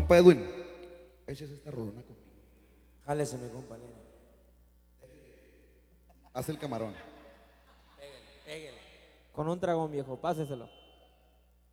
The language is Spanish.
Compa Edwin, échese esta rolona conmigo. Jálese, mi compañero. Haz el camarón. Pégale. Con un dragón, viejo, páseselo.